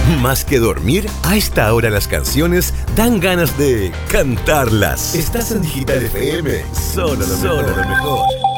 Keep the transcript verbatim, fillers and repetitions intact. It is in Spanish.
Más que dormir, a esta hora las canciones dan ganas de cantarlas. Estás en Digital F M, solo lo, solo lo mejor.